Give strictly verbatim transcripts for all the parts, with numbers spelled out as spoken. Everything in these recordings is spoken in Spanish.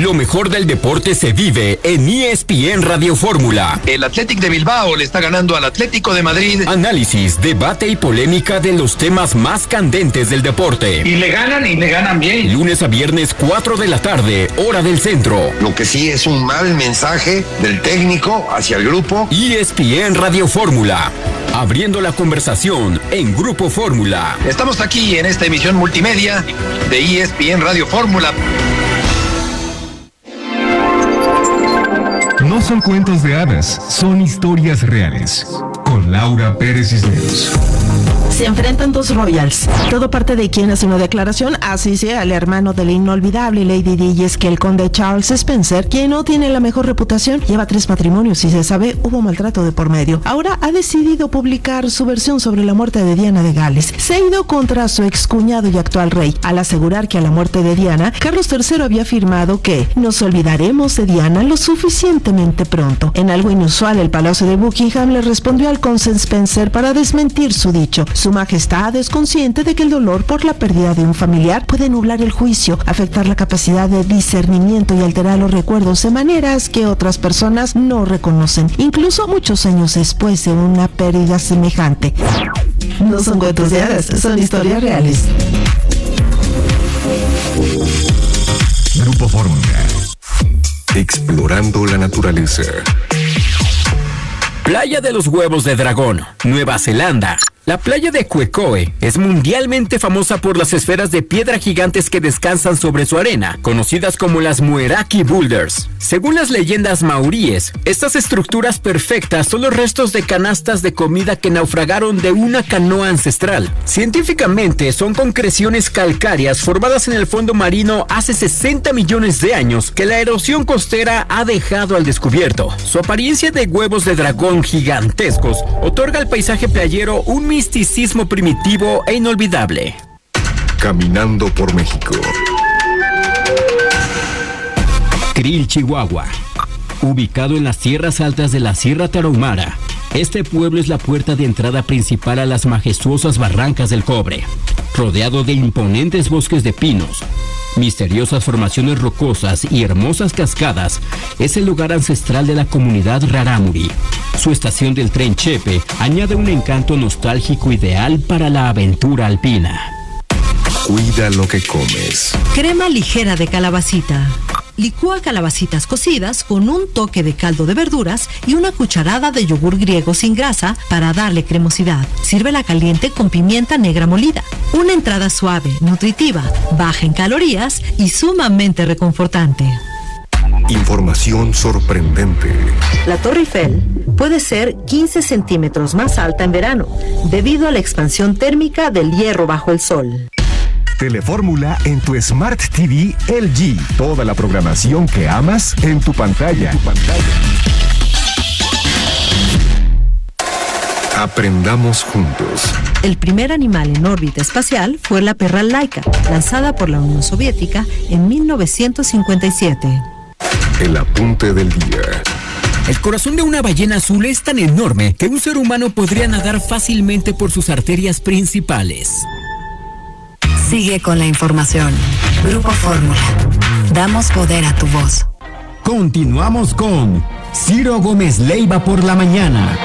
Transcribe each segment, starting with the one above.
Lo mejor del deporte se vive en E S P N Radio Fórmula. El Athletic de Bilbao le está ganando al Atlético de Madrid. Análisis, debate y polémica de los temas más candentes del deporte. Y le ganan y le ganan bien. Lunes a viernes, cuatro de la tarde, hora del centro. Lo que sí es un mal mensaje del técnico hacia el grupo. E S P N Radio Fórmula. Abriendo la conversación en Grupo Fórmula. Estamos aquí en esta emisión multimedia de E S P N Radio Fórmula. No son cuentos de hadas, son historias reales. Con Laura Pérez Cisneros. Se enfrentan dos Royals. Todo parte de quien hace una declaración, así sea el hermano de la inolvidable Lady Di, y es que el conde Charles Spencer, quien no tiene la mejor reputación, lleva tres matrimonios y se sabe hubo maltrato de por medio. Ahora ha decidido publicar su versión sobre la muerte de Diana de Gales. Se ha ido contra su excuñado y actual rey, al asegurar que a la muerte de Diana, Carlos tercero había afirmado que nos olvidaremos de Diana lo suficientemente pronto. En algo inusual, el Palacio de Buckingham le respondió al conde Spencer para desmentir su dicho. Su majestad es consciente de que el dolor por la pérdida de un familiar puede nublar el juicio, afectar la capacidad de discernimiento y alterar los recuerdos de maneras que otras personas no reconocen, incluso muchos años después de una pérdida semejante. No son cuentos de hadas, son historias reales. Grupo Fórmula. Explorando la naturaleza. Playa de los Huevos de Dragón, Nueva Zelanda. La playa de Quecoe es mundialmente famosa por las esferas de piedra gigantes que descansan sobre su arena, conocidas como las Mueraki Boulders. Según las leyendas maoríes, estas estructuras perfectas son los restos de canastas de comida que naufragaron de una canoa ancestral. Científicamente, son concreciones calcáreas formadas en el fondo marino hace sesenta millones de años que la erosión costera ha dejado al descubierto. Su apariencia de huevos de dragón gigantescos otorga al paisaje playero un misticismo primitivo e inolvidable. Caminando por México. Krill, Chihuahua. Ubicado en las tierras altas de la Sierra Tarahumara, este pueblo es la puerta de entrada principal a las majestuosas barrancas del Cobre. Rodeado de imponentes bosques de pinos, misteriosas formaciones rocosas y hermosas cascadas, es el lugar ancestral de la comunidad Rarámuri. Su estación del tren Chepe añade un encanto nostálgico ideal para la aventura alpina. Cuida lo que comes. Crema ligera de calabacita. Licúa calabacitas cocidas con un toque de caldo de verduras y una cucharada de yogur griego sin grasa para darle cremosidad. Sírvela caliente con pimienta negra molida. Una entrada suave, nutritiva, baja en calorías y sumamente reconfortante. Información sorprendente. La Torre Eiffel puede ser quince centímetros más alta en verano, debido a la expansión térmica del hierro bajo el sol. Telefórmula en tu Smart T V L G. Toda la programación que amas en tu pantalla. En tu pantalla. Aprendamos juntos. El primer animal en órbita espacial fue la perra Laika, lanzada por la Unión Soviética en mil novecientos cincuenta y siete. El apunte del día. El corazón de una ballena azul es tan enorme que un ser humano podría nadar fácilmente por sus arterias principales. Sigue con la información. Grupo Fórmula. Damos poder a tu voz. Continuamos con Ciro Gómez Leiva por la mañana.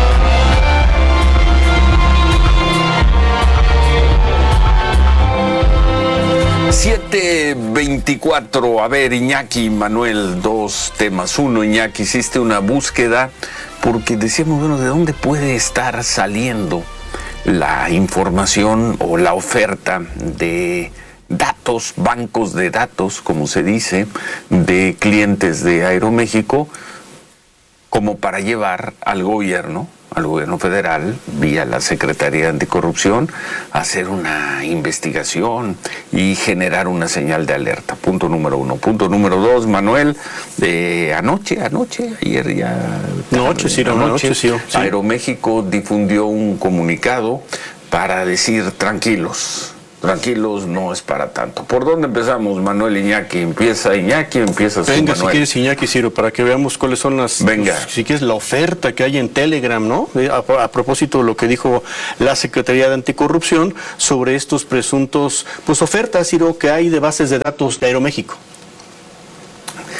siete veinticuatro. A ver, Iñaki, Manuel, dos temas. Uno, Iñaki, hiciste una búsqueda porque decíamos, bueno, ¿de dónde puede estar saliendo la información o la oferta de datos, bancos de datos, como se dice, de clientes de Aeroméxico, como para llevar al gobierno, al gobierno federal, vía la Secretaría de Anticorrupción, a hacer una investigación y generar una señal de alerta? Punto número uno. Punto número dos, Manuel, eh, anoche, anoche, ayer ya... Noche, sí, anoche, sí, sí. Aeroméxico difundió un comunicado para decir, tranquilos, tranquilos, no es para tanto. ¿Por dónde empezamos, Manuel? Iñaki, empieza Iñaki, empieza su Venga, Manuel. si quieres, Iñaki, Ciro, para que veamos cuáles son las... Venga. Pues, si quieres, la oferta que hay en Telegram, ¿no? A, a propósito de lo que dijo la Secretaría de Anticorrupción sobre estos presuntos, pues, ofertas, Ciro, que hay de bases de datos de Aeroméxico.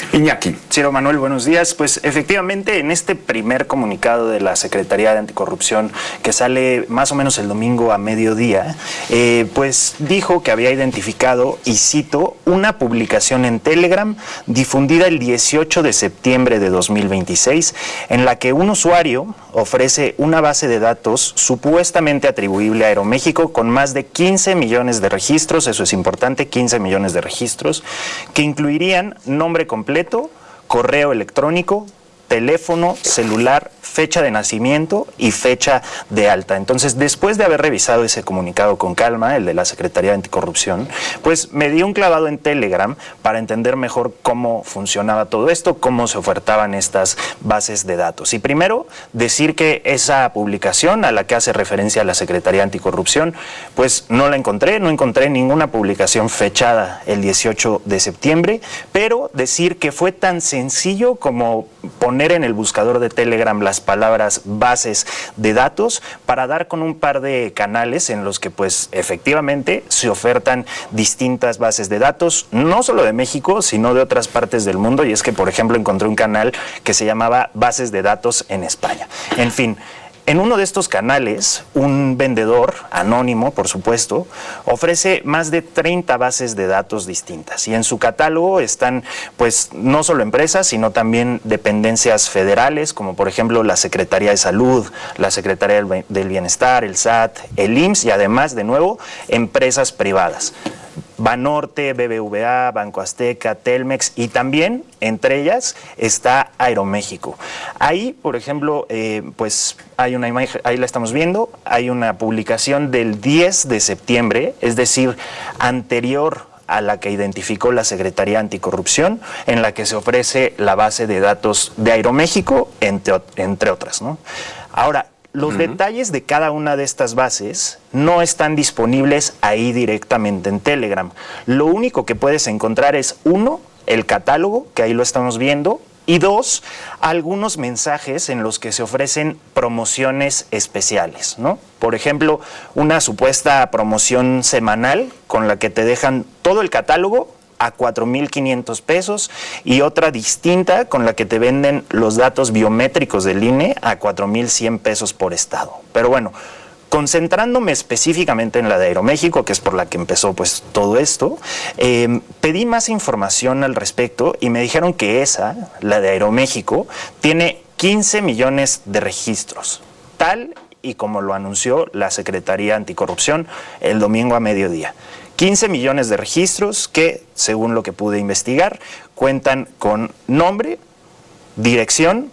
Iñaki. Ciro Manuel, buenos días. Pues efectivamente, en este primer comunicado de la Secretaría de Anticorrupción, que sale más o menos el domingo a mediodía, eh, pues dijo que había identificado, y cito, una publicación en Telegram difundida el dieciocho de septiembre de dos mil veintiséis, en la que un usuario ofrece una base de datos supuestamente atribuible a Aeroméxico con más de quince millones de registros, eso es importante, quince millones de registros, que incluirían nombre completo, correo electrónico, teléfono, celular, fecha de nacimiento y fecha de alta. Entonces, después de haber revisado ese comunicado con calma, el de la Secretaría de Anticorrupción, pues me di un clavado en Telegram para entender mejor cómo funcionaba todo esto, cómo se ofertaban estas bases de datos. Y primero, decir que esa publicación a la que hace referencia la Secretaría de Anticorrupción, pues no la encontré, no encontré ninguna publicación fechada el dieciocho de septiembre, pero decir que fue tan sencillo como poner en el buscador de Telegram las palabras bases de datos para dar con un par de canales en los que pues efectivamente se ofertan distintas bases de datos, no solo de México, sino de otras partes del mundo. Y es que, por ejemplo, encontré un canal que se llamaba Bases de Datos en España. En fin, en uno de estos canales, un vendedor, anónimo por supuesto, ofrece más de treinta bases de datos distintas, y en su catálogo están pues no solo empresas, sino también dependencias federales, como por ejemplo la Secretaría de Salud, la Secretaría del Bienestar, el S A T, el I M S S, y además, de nuevo, empresas privadas. Banorte, B B V A, Banco Azteca, Telmex, y también, entre ellas, está Aeroméxico. Ahí, por ejemplo, eh, pues hay una imagen, ahí la estamos viendo, hay una publicación del diez de septiembre, es decir, anterior a la que identificó la Secretaría Anticorrupción, en la que se ofrece la base de datos de Aeroméxico, entre, entre otras, ¿no? Ahora, los uh-huh. detalles de cada una de estas bases no están disponibles ahí directamente en Telegram. Lo único que puedes encontrar es, uno, el catálogo, que ahí lo estamos viendo, y dos, algunos mensajes en los que se ofrecen promociones especiales, ¿no? Por ejemplo, una supuesta promoción semanal con la que te dejan todo el catálogo a cuatro mil quinientos pesos, y otra distinta con la que te venden los datos biométricos del I N E a cuatro mil cien pesos por estado. Pero bueno, concentrándome específicamente en la de Aeroméxico, que es por la que empezó pues todo esto, eh, pedí más información al respecto y me dijeron que esa, la de Aeroméxico, tiene quince millones de registros, tal y como lo anunció la Secretaría Anticorrupción el domingo a mediodía. quince millones de registros que, según lo que pude investigar, cuentan con nombre, dirección,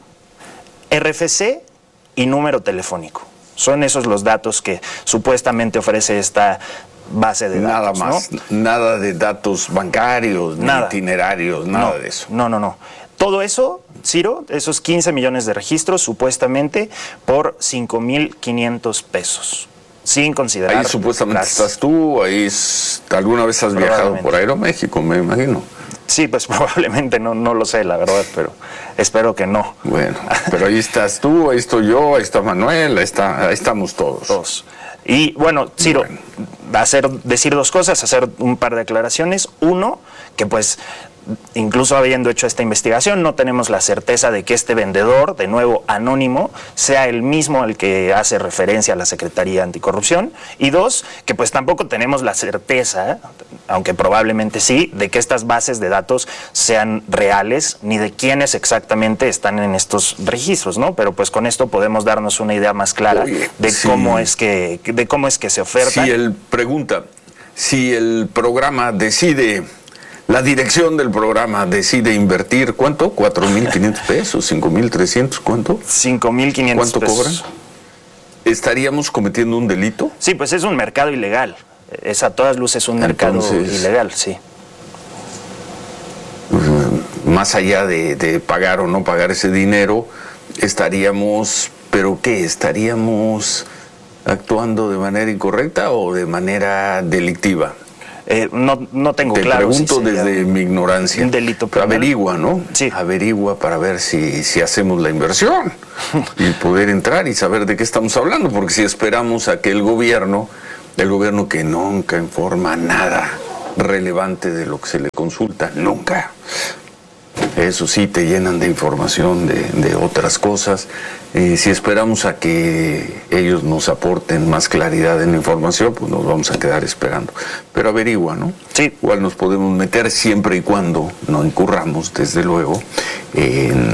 R F C y número telefónico. Son esos los datos que supuestamente ofrece esta base de nada datos. Nada más, ¿no? nada de datos bancarios, nada. ni itinerarios, nada no, de eso. No, no, no. Todo eso, Ciro, esos quince millones de registros, supuestamente por cinco mil quinientos pesos. Sin considerar... Ahí supuestamente las... estás tú, ahí es... alguna vez has viajado por Aeroméxico, me imagino. Sí, pues probablemente, no, no lo sé, la verdad, pero espero que no. Bueno, pero ahí estás tú, ahí estoy yo, ahí está Manuel, ahí, está, ahí estamos todos. Todos. Y bueno, Ciro, bueno. hacer, decir dos cosas, hacer un par de aclaraciones. Uno, que pues... incluso habiendo hecho esta investigación, no tenemos la certeza de que este vendedor, de nuevo anónimo, sea el mismo al que hace referencia a la Secretaría Anticorrupción. Y dos, que pues tampoco tenemos la certeza, aunque probablemente sí, de que estas bases de datos sean reales, ni de quiénes exactamente están en estos registros, ¿no? Pero pues con esto podemos darnos una idea más clara Oye, de sí. cómo es que, de cómo es que se oferta. Si él pregunta, si el programa decide... La dirección del programa decide invertir, ¿cuánto? ¿cuatro mil quinientos pesos? ¿cinco mil trescientos? ¿Cuánto? cinco mil quinientos ¿Cuánto pesos. cobran? ¿Estaríamos cometiendo un delito? Sí, pues es un mercado ilegal. Es a todas luces un mercado Entonces, ilegal, sí. Más allá de, de pagar o no pagar ese dinero, estaríamos, ¿pero qué? ¿Estaríamos actuando de manera incorrecta o de manera delictiva? Eh, no, no tengo Te claro. Te pregunto si desde mi ignorancia. Un delito penal. Averigua, ¿no? Sí. Averigua para ver si, si hacemos la inversión y poder entrar y saber de qué estamos hablando, porque si esperamos a que el gobierno, el gobierno que nunca informa nada relevante de lo que se le consulta, nunca. Eso sí, te llenan de información de, de otras cosas. Eh, si esperamos a que ellos nos aporten más claridad en la información, pues nos vamos a quedar esperando. Pero averigua, ¿no? Sí. Igual nos podemos meter siempre y cuando no incurramos, desde luego, en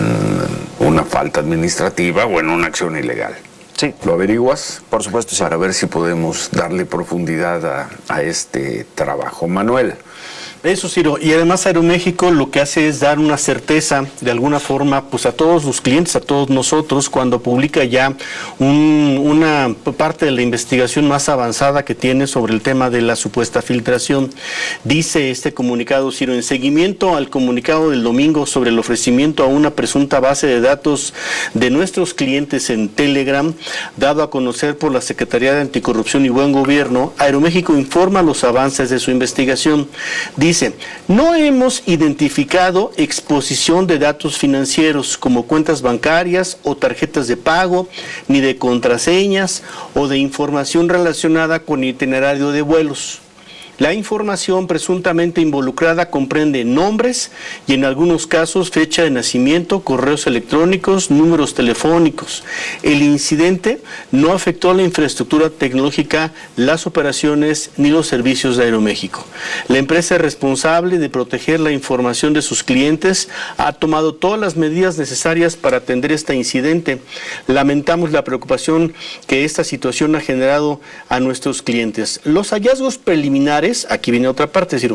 una falta administrativa o en una acción ilegal. Sí. ¿Lo averiguas? Por supuesto, sí. Para ver si podemos darle profundidad a, a este trabajo. Manuel. Eso, Ciro, y además Aeroméxico lo que hace es dar una certeza de alguna forma pues a todos los clientes, a todos nosotros, cuando publica ya un, una parte de la investigación más avanzada que tiene sobre el tema de la supuesta filtración. Dice este comunicado, Ciro, en seguimiento al comunicado del domingo sobre el ofrecimiento a una presunta base de datos de nuestros clientes en Telegram, dado a conocer por la Secretaría de Anticorrupción y Buen Gobierno, Aeroméxico informa los avances de su investigación. Dice, no hemos identificado exposición de datos financieros como cuentas bancarias o tarjetas de pago, ni de contraseñas o de información relacionada con itinerario de vuelos. La información presuntamente involucrada comprende nombres y en algunos casos fecha de nacimiento, correos electrónicos, números telefónicos. El incidente no afectó a la infraestructura tecnológica, las operaciones ni los servicios de Aeroméxico. La empresa responsable de proteger la información de sus clientes ha tomado todas las medidas necesarias para atender este incidente. Lamentamos la preocupación que esta situación ha generado a nuestros clientes. Los hallazgos preliminares, aquí viene otra parte, Ciro,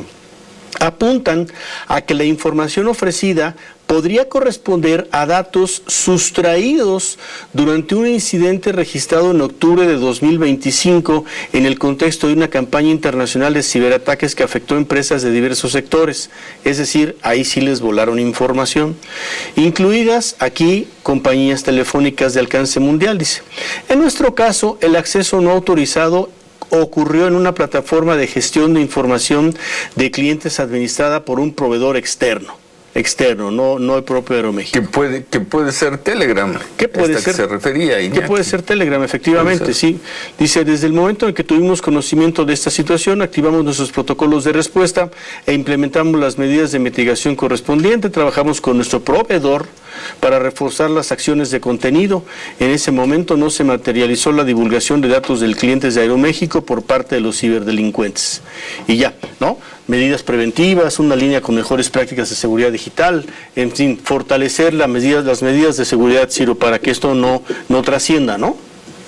apuntan a que la información ofrecida podría corresponder a datos sustraídos durante un incidente registrado en octubre de dos mil veinticinco en el contexto de una campaña internacional de ciberataques que afectó a empresas de diversos sectores. Es decir, ahí sí les volaron información, incluidas aquí compañías telefónicas de alcance mundial, dice. En nuestro caso, el acceso no autorizado ocurrió en una plataforma de gestión de información de clientes administrada por un proveedor externo. Externo, no, no el propio Aeroméxico. Que puede, que puede ser Telegram. ¿Qué puede Esta ser? Que se refería, Iñaki. ¿Qué puede ser Telegram? Efectivamente, sí. Dice, desde el momento en que tuvimos conocimiento de esta situación, activamos nuestros protocolos de respuesta e implementamos las medidas de mitigación correspondientes. Trabajamos con nuestro proveedor para reforzar las acciones de contenido. En ese momento no se materializó la divulgación de datos del cliente de Aeroméxico por parte de los ciberdelincuentes. Y ya, ¿no? Medidas preventivas, una línea con mejores prácticas de seguridad digital, en fin, fortalecer las medidas, las medidas de seguridad, Ciro, para que esto no, no trascienda, ¿no?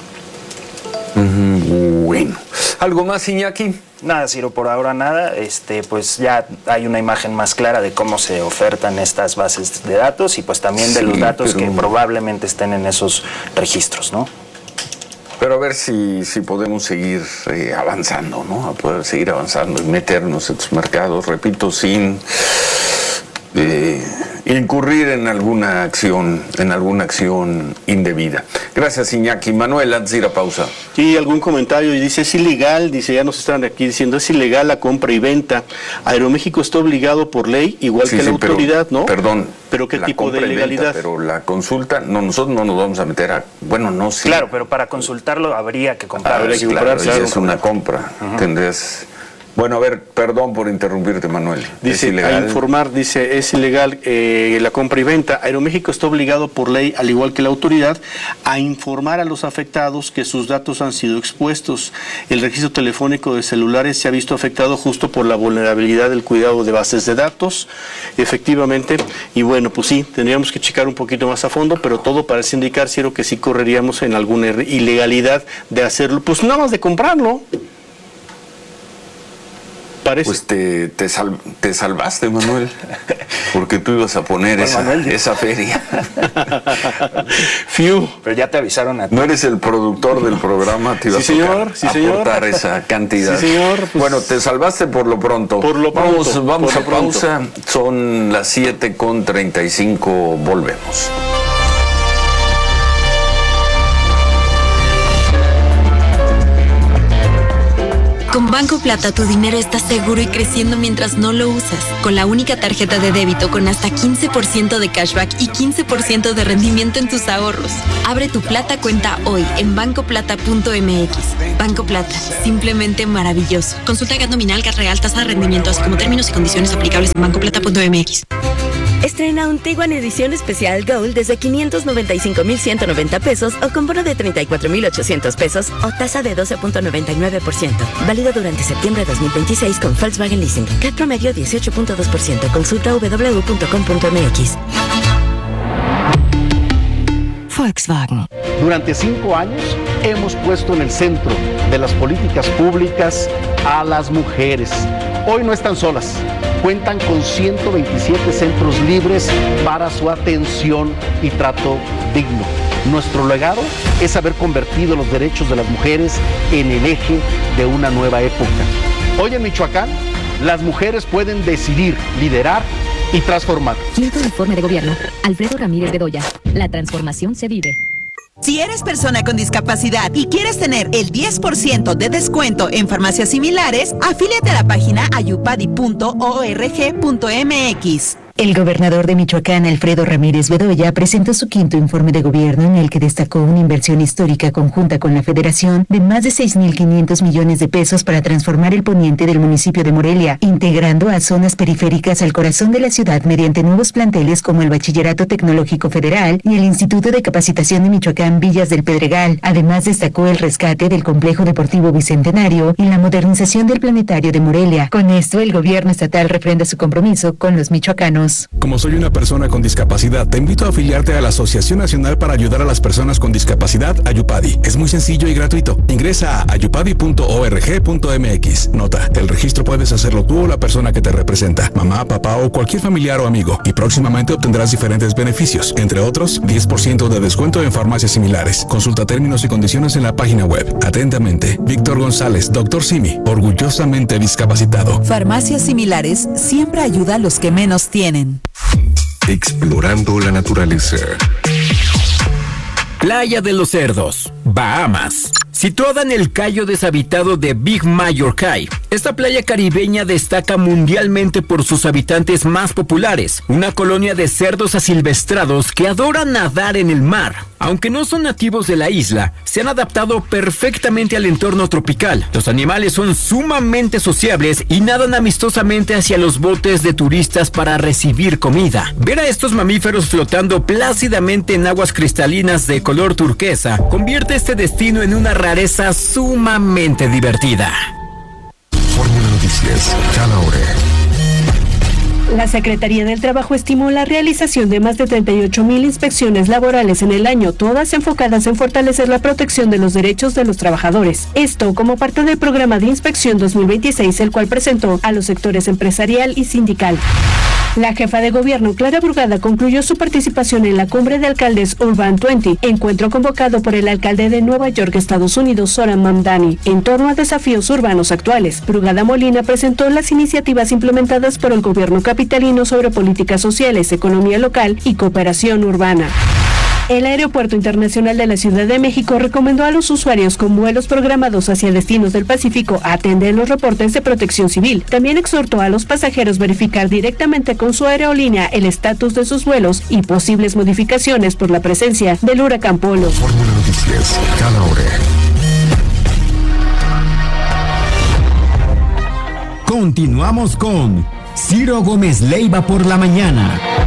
Bueno, ¿algo más, Iñaki? Nada, Ciro, por ahora nada. Este, pues ya hay una imagen más clara de cómo se ofertan estas bases de datos y pues también de Sí, los datos pero... que probablemente estén en esos registros, ¿no? Pero a ver si, si podemos seguir eh, avanzando, ¿no? A poder seguir avanzando y meternos en estos mercados, repito, sin eh, incurrir en alguna acción, en alguna acción indebida. Gracias, Iñaki. Manuel, antes de ir a pausa. Sí, algún comentario, y dice, es ilegal, dice, ya nos están aquí diciendo, es ilegal la compra y venta. Aeroméxico está obligado por ley, igual Sí, que sí, la autoridad, pero, ¿no? Perdón. ¿Pero qué la tipo de compra y venta, ilegalidad? pero la consulta, no, nosotros no nos vamos a meter a... Bueno, no, sí. Claro, pero para consultarlo habría que comprarlo. Habría que Claro, comprar, ya claro. es una compra. Uh-huh. Tendrías... Bueno, a ver, perdón por interrumpirte, Manuel. Dice, ¿Es ilegal? a informar, dice, es ilegal eh, la compra y venta. Aeroméxico está obligado por ley, al igual que la autoridad, a informar a los afectados que sus datos han sido expuestos. El registro telefónico de celulares se ha visto afectado justo por la vulnerabilidad del cuidado de bases de datos, efectivamente. Y bueno, pues sí, tendríamos que checar un poquito más a fondo, pero todo parece indicar, Ciro, que sí correríamos en alguna ilegalidad de hacerlo, pues nada más de comprarlo. Parece. Pues te, te, sal, te salvaste, Manuel, porque tú ibas a poner esa, Manuel, esa feria. Fiu. Pero ya te avisaron a ti. No eres el productor del programa, te ibas Sí, a señor, tocar, sí, a señor. aportar esa cantidad. Sí, señor, pues, bueno, te salvaste por lo pronto. Por lo pronto, Vamos, vamos por a lo pronto. pausa. Son las siete con treinta y cinco. Volvemos. Con Banco Plata tu dinero está seguro y creciendo mientras no lo usas. Con la única tarjeta de débito con hasta quince por ciento de cashback y quince por ciento de rendimiento en tus ahorros. Abre tu Plata cuenta hoy en banco plata punto m x. Banco Plata, simplemente maravilloso. Consulta G A T nominal, G A T real, tasa de rendimiento, así como términos y condiciones aplicables en banco plata punto m x. Estrena un Tiguan edición especial Gold desde quinientos noventa y cinco mil ciento noventa pesos o con bono de treinta y cuatro mil ochocientos pesos o tasa de doce punto noventa y nueve por ciento. Válido durante septiembre de dos mil veintiséis con Volkswagen Leasing. C A T promedio dieciocho punto dos por ciento. Consulta w w w punto com punto m x. Volkswagen. Durante cinco años hemos puesto en el centro de las políticas públicas a las mujeres. Hoy no están solas. Cuentan con ciento veintisiete centros libres para su atención y trato digno. Nuestro legado es haber convertido los derechos de las mujeres en el eje de una nueva época. Hoy en Michoacán, las mujeres pueden decidir, liderar y transformar. Quinto informe de gobierno. Alfredo Ramírez Bedoya. La transformación se vive. Si eres persona con discapacidad y quieres tener el diez por ciento de descuento en farmacias similares, afíliate a la página ayupadi punto org punto m x. El gobernador de Michoacán, Alfredo Ramírez Bedoya, presentó su quinto informe de gobierno en el que destacó una inversión histórica conjunta con la Federación de más de seis mil quinientos millones de pesos para transformar el poniente del municipio de Morelia, integrando a zonas periféricas al corazón de la ciudad mediante nuevos planteles como el Bachillerato Tecnológico Federal y el Instituto de Capacitación de Michoacán Villas del Pedregal. Además, destacó el rescate del Complejo Deportivo Bicentenario y la modernización del Planetario de Morelia. Con esto, el gobierno estatal refrenda su compromiso con los michoacanos. Como soy una persona con discapacidad, te invito a afiliarte a la Asociación Nacional para Ayudar a las Personas con Discapacidad, Ayupadi. Es muy sencillo y gratuito. Ingresa a ayupadi punto org punto m x. Nota, el registro puedes hacerlo tú o la persona que te representa, mamá, papá o cualquier familiar o amigo, y próximamente obtendrás diferentes beneficios, entre otros, diez por ciento de descuento en farmacias similares. Consulta términos y condiciones en la página web. Atentamente, Víctor González, doctor Simi, orgullosamente discapacitado. Farmacias similares siempre ayuda a los que menos tienen. Explorando la naturaleza. Playa de los Cerdos, Bahamas. Situada en el cayo deshabitado de Big Major Cay, esta playa caribeña destaca mundialmente por sus habitantes más populares, una colonia de cerdos asilvestrados que adoran nadar en el mar. Aunque no son nativos de la isla, se han adaptado perfectamente al entorno tropical. Los animales son sumamente sociables y nadan amistosamente hacia los botes de turistas para recibir comida. Ver a estos mamíferos flotando plácidamente en aguas cristalinas de color turquesa convierte este destino en una rareza sumamente divertida. Fórmula Noticias, cada hora. La Secretaría del Trabajo estimó la realización de más de treinta y ocho mil inspecciones laborales en el año, todas enfocadas en fortalecer la protección de los derechos de los trabajadores. Esto como parte del programa de inspección dos mil veintiséis, el cual presentó a los sectores empresarial y sindical. La jefa de gobierno, Clara Brugada, concluyó su participación en la cumbre de alcaldes Urban veinte, encuentro convocado por el alcalde de Nueva York, Estados Unidos, Zoran Mamdani, en torno a desafíos urbanos actuales. Brugada Molina presentó las iniciativas implementadas por el gobierno capitalino sobre políticas sociales, economía local y cooperación urbana. El Aeropuerto Internacional de la Ciudad de México recomendó a los usuarios con vuelos programados hacia destinos del Pacífico a atender los reportes de protección civil. También exhortó a los pasajeros verificar directamente con su aerolínea el estatus de sus vuelos y posibles modificaciones por la presencia del huracán Polo. Fórmula Noticias, cada hora. Continuamos con Ciro Gómez Leiva por la mañana.